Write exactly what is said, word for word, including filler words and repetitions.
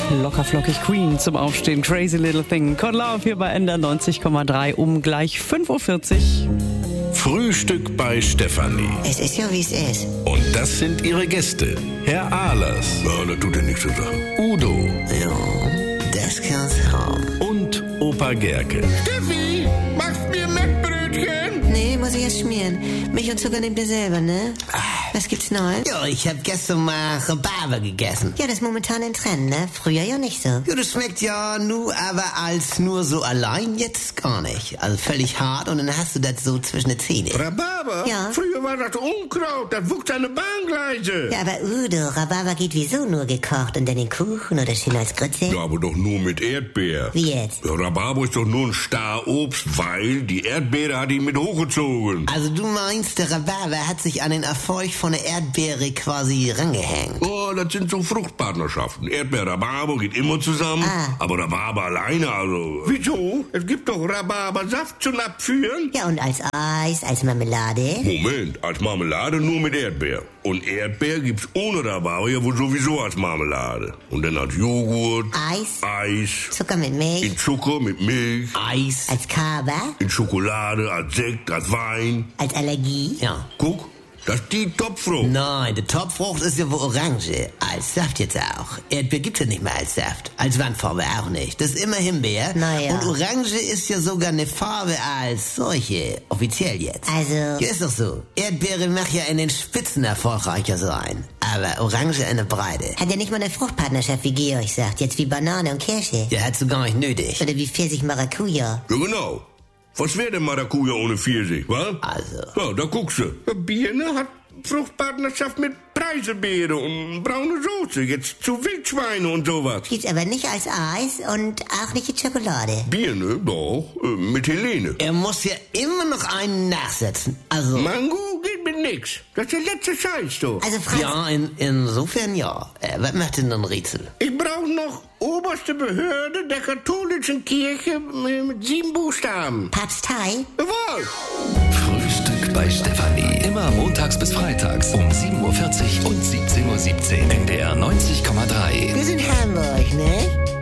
Lockerflockig Queen zum Aufstehen. Crazy Little Thing. Code Love hier bei N D R neunzig Komma drei um gleich fünf Uhr vierzig. Frühstück bei Stefanie. Es ist ja, wie es ist. Und das sind ihre Gäste. Herr Ahlers. Ja, das tut ja nichts zu sagen. Udo. Ja, das kann's haben. Und Opa Gerke. Steffi, machst mir Mettbrötchen? Nee, muss ich erst schmieren. Milch und Zucker nehmt ihr selber, ne? Was gibt's Neues? Ja, ich hab gestern mal Rhabarber gegessen. Ja, das ist momentan ein Trend, ne? Früher ja nicht so. Ja, das schmeckt ja nur, aber als nur so allein jetzt gar nicht. Also völlig hart und dann hast du das so zwischen den Zähnen. Rhabarber? Ja. Früher war das Unkraut, das wuchs an den Bahngleise. Ja, aber Udo, Rhabarber geht wieso nur gekocht und dann in Kuchen oder schön als Grütze? Ja, aber doch nur mit Erdbeer. Wie jetzt? Ja, Rhabarber ist doch nur ein Starobst, weil die Erdbeere hat ihn mit hochgezogen. Also du meinst, der Rhabarber hat sich an den Erfolg von der Erdbeere quasi rangehängt. Oh, das sind so Fruchtpartnerschaften. Erdbeer-Rhabarber geht immer zusammen, Ah. aber Rhabarber alleine, also... Wieso? Es gibt doch Rhabarbersaft zum Abführen. Ja, und als Eis, als Marmelade? Moment, als Marmelade nur mit Erdbeer. Und Erdbeer gibt's ohne Rhabarber ja wohl sowieso als Marmelade. Und dann als Joghurt, Eis? Eis, Zucker mit Milch? in Zucker mit Milch, Eis. Als Kaba? in Schokolade, als Sekt, als Wein. Als Allergie? Ja. Guck, das ist die Topfrucht. Nein, die Topfrucht ist ja wohl Orange. Als Saft jetzt auch. Erdbeer gibt's ja nicht mehr als Saft. Als Wandfarbe auch nicht. Das ist immer Himbeer. Na ja. Und Orange ist ja sogar eine Farbe als solche. Offiziell jetzt. Also, Ja, ist doch so. Erdbeere mag ja in den Spitzen erfolgreicher sein. Aber Orange in der Breite. hat ja nicht mal eine Fruchtpartnerschaft, wie Georg sagt. Jetzt wie Banane und Kirsche. Der hat's so gar nicht nötig. Oder wie Pfirsich Maracuja. Ja, genau. Was wäre denn Maracuja ohne Pfirsich, wa? Also. Ja, da guckst du. Birne hat Fruchtpartnerschaft mit Preiselbeere und braune Soße. Jetzt zu Wildschweine und sowas. Gibt's aber nicht als Eis und auch nicht in Schokolade. Birne, doch, äh, mit Helene. Er muss ja immer noch einen nachsetzen. Also. Mango geht mit nix. Das ist der letzte Scheiß, du. Also Franz, Ja, in, insofern ja. Äh, was macht denn dann Rätsel? Ich brauche noch oberste Behörde der katholischen Kirche mit sieben Buchstaben. Papstei? Jawohl. Frühstück bei Stefanie. Immer montags bis freitags um sieben Uhr vierzig und siebzehn Uhr siebzehn. N D R neunzig Komma drei. Wir sind Hamburg, ne?